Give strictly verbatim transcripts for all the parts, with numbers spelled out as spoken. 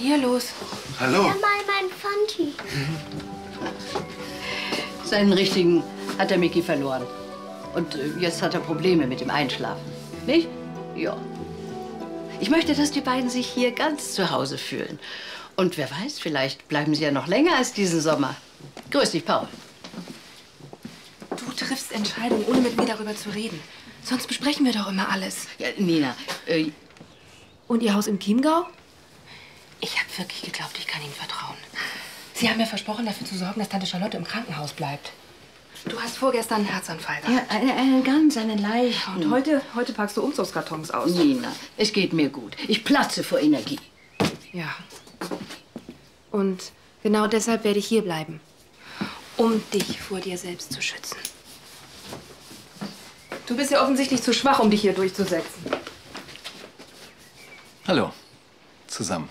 hier los? Hallo. Ja, mal mein Fanti. Seinen richtigen hat der Micky verloren. Und äh, jetzt hat er Probleme mit dem Einschlafen. Nicht? Ja. Ich möchte, dass die beiden sich hier ganz zu Hause fühlen. Und wer weiß, vielleicht bleiben sie ja noch länger als diesen Sommer. Grüß dich, Paul. Du triffst Entscheidungen, ohne mit mir darüber zu reden. Sonst besprechen wir doch immer alles. Ja, Nina, äh, Und Ihr Haus im Chiemgau? Ich habe wirklich geglaubt, ich kann Ihnen vertrauen. Sie haben mir versprochen, dafür zu sorgen, dass Tante Charlotte im Krankenhaus bleibt. Du hast vorgestern einen Herzanfall gehabt. ja, einen, einen ganz, einen leichten. Und heute, heute packst du Umzugskartons aus. Nina, es geht mir gut. Ich platze vor Energie. Ja. Und genau deshalb werde ich hier bleiben. Um dich vor dir selbst zu schützen. Du bist ja offensichtlich zu schwach, um dich hier durchzusetzen. Hallo. Zusammen.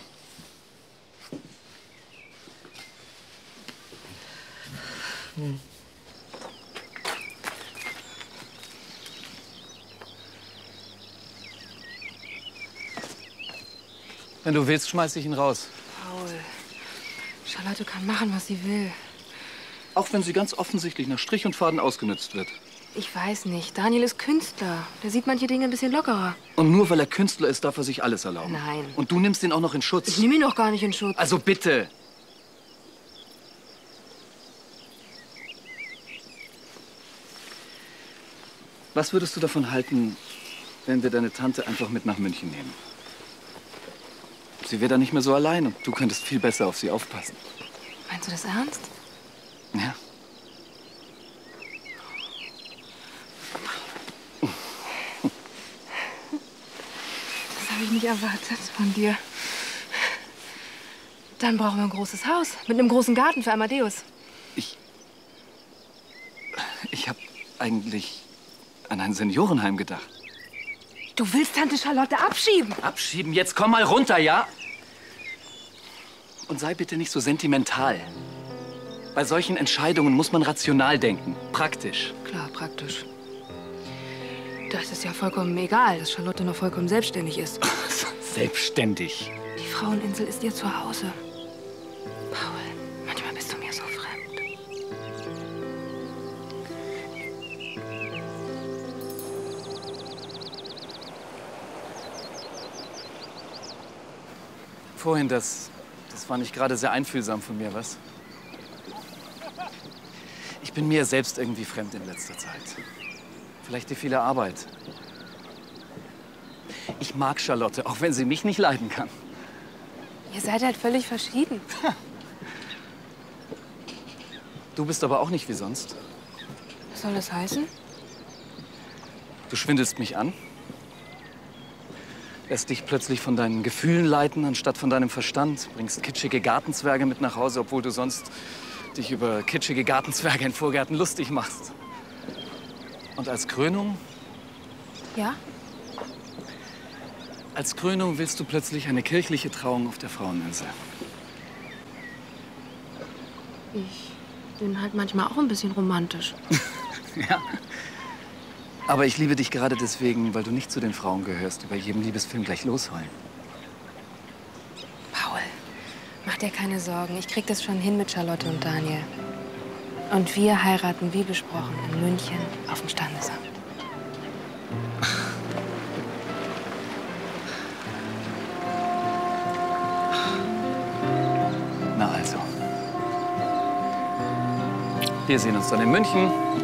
Hm. Wenn du willst, schmeiß ich ihn raus. Paul, Charlotte kann machen, was sie will. Auch wenn sie ganz offensichtlich nach Strich und Faden ausgenutzt wird. Ich weiß nicht. Daniel ist Künstler. Der sieht manche Dinge ein bisschen lockerer. Und nur weil er Künstler ist, darf er sich alles erlauben. Nein. Und du nimmst ihn auch noch in Schutz. Ich nehme ihn doch gar nicht in Schutz. Also bitte. Was würdest du davon halten, wenn wir deine Tante einfach mit nach München nehmen? Sie wäre dann nicht mehr so allein und du könntest viel besser auf sie aufpassen. Meinst du das ernst? Ja. Das habe ich nicht erwartet von dir. Dann brauchen wir ein großes Haus mit einem großen Garten für Amadeus. Ich... Ich habe eigentlich an ein Seniorenheim gedacht. Du willst Tante Charlotte abschieben? Abschieben? Jetzt komm mal runter, ja? Und sei bitte nicht so sentimental. Bei solchen Entscheidungen muss man rational denken. Praktisch. Klar, praktisch. Das ist ja vollkommen egal, dass Charlotte noch vollkommen selbstständig ist. Selbstständig. Die Fraueninsel ist ihr Zuhause. Paul, manchmal bist du mir so fremd. Vorhin, das, das war nicht gerade sehr einfühlsam von mir, was? Ich bin mir selbst irgendwie fremd in letzter Zeit. Vielleicht die viele Arbeit. Ich mag Charlotte, auch wenn sie mich nicht leiden kann. Ihr seid halt völlig verschieden. Du bist aber auch nicht wie sonst. Was soll das heißen? Du schwindelst mich an. Lässt dich plötzlich von deinen Gefühlen leiten, anstatt von deinem Verstand. Bringst kitschige Gartenzwerge mit nach Hause, obwohl du sonst dich über kitschige Gartenzwerge in Vorgärten lustig machst. Und als Krönung? Ja? Als Krönung willst du plötzlich eine kirchliche Trauung auf der Fraueninsel. Ich bin halt manchmal auch ein bisschen romantisch. Ja. Aber ich liebe dich gerade deswegen, weil du nicht zu den Frauen gehörst, die bei jedem Liebesfilm gleich losheulen. Paul, mach dir keine Sorgen. Ich krieg das schon hin mit Charlotte und Daniel. Und wir heiraten, wie besprochen, in München auf dem Standesamt. Na also. Wir sehen uns dann in München.